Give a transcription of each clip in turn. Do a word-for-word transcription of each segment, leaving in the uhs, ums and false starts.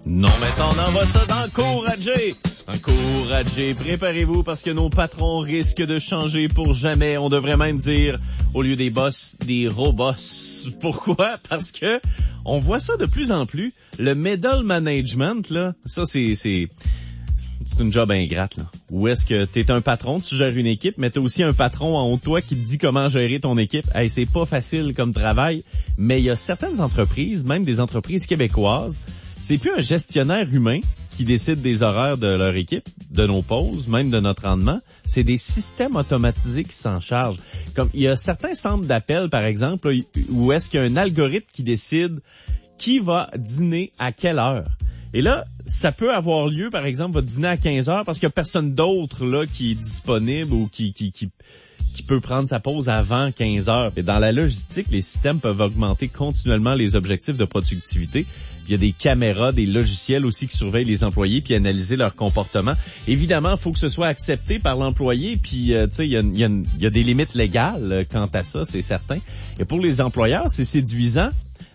Non, mais ça, on envoie ça dans Encourager. Encourager, préparez-vous parce que nos patrons risquent de changer pour jamais. On devrait même dire, au lieu des boss, des robots. Pourquoi? Parce que on voit ça de plus en plus. Le middle management, là, ça, c'est... c'est... C'est une job ingrate, là. Où est-ce que t'es un patron, tu gères une équipe, mais t'as aussi un patron en haut de toi qui te dit comment gérer ton équipe. Hey, c'est pas facile comme travail, mais il y a certaines entreprises, même des entreprises québécoises, c'est plus un gestionnaire humain qui décide des horaires de leur équipe, de nos pauses, même de notre rendement. C'est des systèmes automatisés qui s'en chargent. Comme il y a certains centres d'appel, par exemple, là, où est-ce qu'il y a un algorithme qui décide qui va dîner à quelle heure. Et là, ça peut avoir lieu, par exemple, votre dîner à quinze heures parce qu'il n'y a personne d'autre là qui est disponible ou qui, qui, qui, qui peut prendre sa pause avant quinze heures. Et dans la logistique, les systèmes peuvent augmenter continuellement les objectifs de productivité. Puis il y a des caméras, des logiciels aussi qui surveillent les employés puis analyser leur comportement. Évidemment, il faut que ce soit accepté par l'employé. Puis, euh, tu sais, il y a, y, a y a des limites légales euh, quant à ça, c'est certain. Et pour les employeurs, c'est séduisant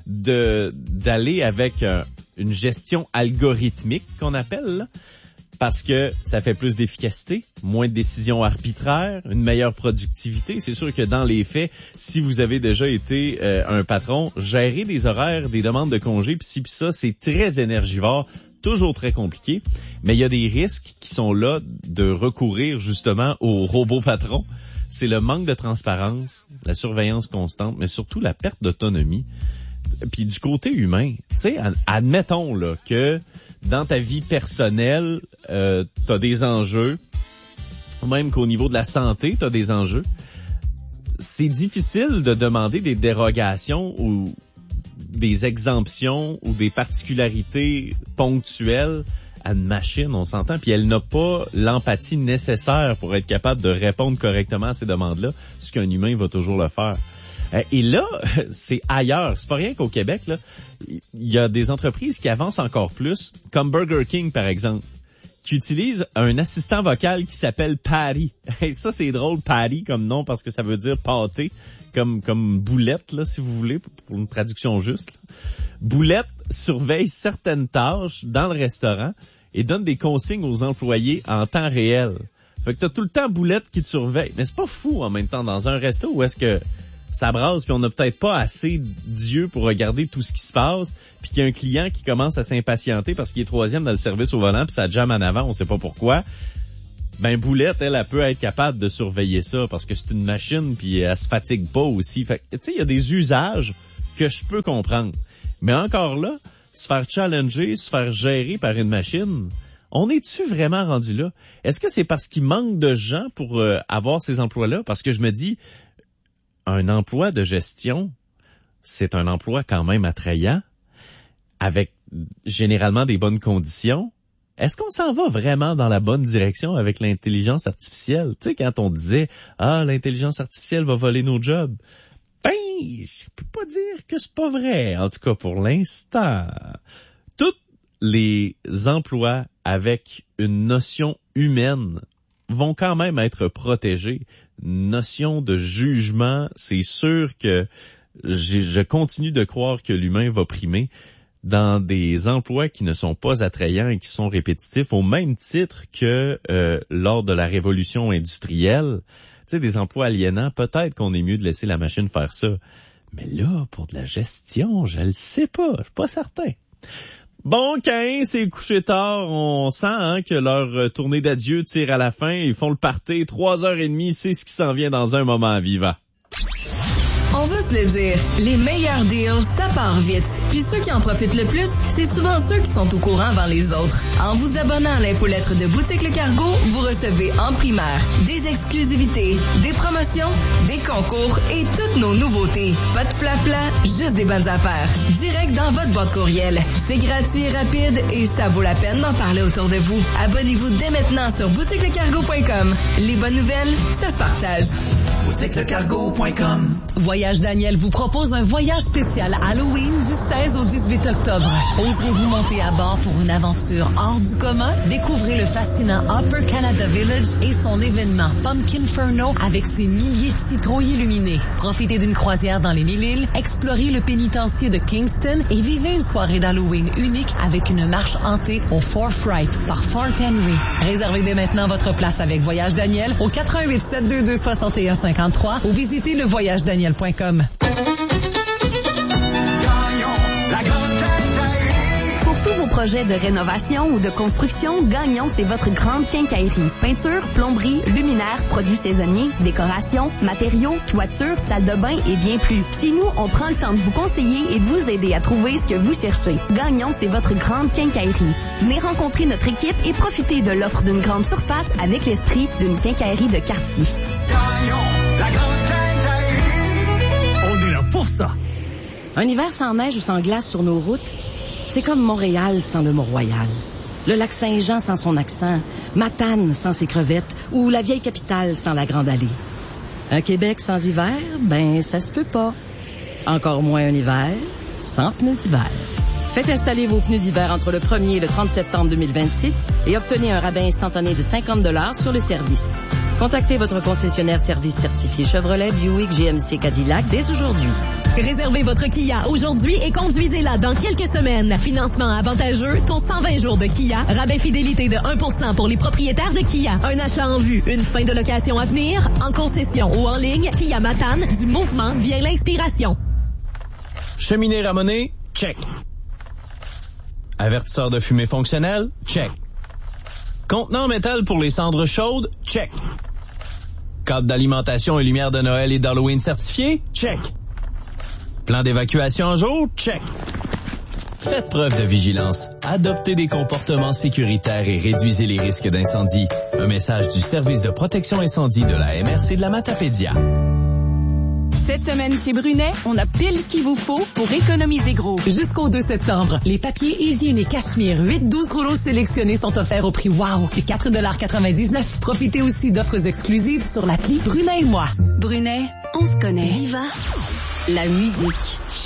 de d'aller avec euh, une gestion algorithmique qu'on appelle, là, parce que ça fait plus d'efficacité, moins de décisions arbitraires, une meilleure productivité. C'est sûr que dans les faits, si vous avez déjà été euh, un patron, gérer des horaires, des demandes de congés, pis ci pis ça, c'est très énergivore, toujours très compliqué. Mais il y a des risques qui sont là de recourir justement aux robots patrons. C'est le manque de transparence, la surveillance constante, mais surtout la perte d'autonomie. Puis du côté humain, tu sais, admettons là que dans ta vie personnelle, euh, t'as des enjeux, même qu'au niveau de la santé, t'as des enjeux. C'est difficile de demander des dérogations ou des exemptions ou des particularités ponctuelles à une machine, on s'entend, puis elle n'a pas l'empathie nécessaire pour être capable de répondre correctement à ces demandes-là, ce qu'un humain va toujours le faire. Et là, c'est ailleurs. C'est pas rien qu'au Québec, là. Il y a des entreprises qui avancent encore plus, comme Burger King, par exemple, qui utilise un assistant vocal qui s'appelle Patty. Et ça, c'est drôle, Patty, comme nom, parce que ça veut dire pâté, comme, comme boulette, là, si vous voulez, pour une traduction juste, là. Boulette surveille certaines tâches dans le restaurant et donne des consignes aux employés en temps réel. Fait que t'as tout le temps Boulette qui te surveille. Mais c'est pas fou, en même temps, dans un resto où est-ce que ça brasse, puis on n'a peut-être pas assez d'yeux pour regarder tout ce qui se passe, puis qu'il y a un client qui commence à s'impatienter parce qu'il est troisième dans le service au volant, puis ça jamme en avant, on sait pas pourquoi. Ben Boulette, elle, elle peut être capable de surveiller ça parce que c'est une machine, puis elle se fatigue pas aussi. Fait tu sais, il y a des usages que je peux comprendre. Mais encore là, se faire challenger, se faire gérer par une machine, on est-tu vraiment rendu là? Est-ce que c'est parce qu'il manque de gens pour euh, avoir ces emplois-là? Parce que je me dis, un emploi de gestion, c'est un emploi quand même attrayant, avec généralement des bonnes conditions. Est-ce qu'on s'en va vraiment dans la bonne direction avec l'intelligence artificielle? Tu sais, quand on disait « Ah, l'intelligence artificielle va voler nos jobs », ben, je peux pas dire que c'est pas vrai, en tout cas pour l'instant. Tous les emplois avec une notion humaine vont quand même être protégés. Notion de jugement, c'est sûr que je, je continue de croire que l'humain va primer dans des emplois qui ne sont pas attrayants et qui sont répétitifs, au même titre que euh, lors de la révolution industrielle. Tu sais, des emplois aliénants, peut-être qu'on est mieux de laisser la machine faire ça. Mais là, pour de la gestion, je le sais pas, je suis pas certain. Bon, quinze, c'est couché tard. On sent hein, que leur tournée d'adieu tire à la fin. Ils font le party. Trois heures et demie, c'est ce qui s'en vient dans un moment vivant. On va se le dire, les meilleurs deals, ça part vite. Puis ceux qui en profitent le plus, c'est souvent ceux qui sont au courant avant les autres. En vous abonnant à l'infolettre de Boutique Le Cargo, vous recevez en primaire des exclusivités, des promotions, des concours et toutes nos nouveautés. Pas de flafla, juste des bonnes affaires. Direct dans votre boîte courriel. C'est gratuit et rapide et ça vaut la peine d'en parler autour de vous. Abonnez-vous dès maintenant sur boutique le cargo point com. Les bonnes nouvelles, ça se partage. boutique le cargo point com. Voyage Daniel vous propose un voyage spécial Halloween du seize au dix-huit octobre. Oserez-vous monter à bord pour une aventure hors du commun? Découvrez le fascinant Upper Canada Village et son événement Pumpkinferno avec ses milliers de citrouilles illuminés. Profitez d'une croisière dans les Mille-Îles, explorez le pénitencier de Kingston et vivez une soirée d'Halloween unique avec une marche hantée au Fort Fright par Fort Henry. Réservez dès maintenant votre place avec Voyage Daniel au quatre un huit sept deux deux soix un cinq trois ou visitez le voyage daniel point com. Pour tous vos projets de rénovation ou de construction, Gagnon, c'est votre grande quincaillerie. Peinture, plomberie, luminaires, produits saisonniers, décoration, matériaux, toiture, salle de bain et bien plus. Chez nous, on prend le temps de vous conseiller et de vous aider à trouver ce que vous cherchez. Gagnon, c'est votre grande quincaillerie. Venez rencontrer notre équipe et profitez de l'offre d'une grande surface avec l'esprit d'une quincaillerie de quartier. Gagnon, la grande quincaillerie. On est là pour ça. Un hiver sans neige ou sans glace sur nos routes, c'est comme Montréal sans le Mont-Royal, le lac Saint-Jean sans son accent, Matane sans ses crevettes ou la vieille capitale sans la Grande Allée. Un Québec sans hiver, ben ça se peut pas. Encore moins un hiver sans pneus d'hiver. Faites installer vos pneus d'hiver entre le premier et le trente septembre deux mille vingt-six et obtenez un rabais instantané de cinquante dollars sur le service. Contactez votre concessionnaire service certifié Chevrolet, Buick, G M C, Cadillac dès aujourd'hui. Réservez votre Kia aujourd'hui et conduisez-la dans quelques semaines. Financement avantageux, taux cent vingt jours de Kia, rabais fidélité de un pour cent pour les propriétaires de Kia. Un achat en vue, une fin de location à venir, en concession ou en ligne, Kia Matane, du mouvement vient l'inspiration. Cheminée ramonée, check. Avertisseur de fumée fonctionnel, check. Contenant métal pour les cendres chaudes, check. Câble d'alimentation et lumière de Noël et d'Halloween certifié, check. Plan d'évacuation en jour, check. Faites preuve de vigilance. Adoptez des comportements sécuritaires et réduisez les risques d'incendie. Un message du service de protection incendie de la M R C de la Matapédia. Cette semaine chez Brunet, on a pile ce qu'il vous faut pour économiser gros. Jusqu'au deux septembre, les papiers hygiène et cachemire huit douze rouleaux sélectionnés sont offerts au prix wow de quatre quatre-vingt-dix-neuf. Profitez aussi d'offres exclusives sur l'appli Brunet et moi. Brunet, on se connaît. Viva la musique.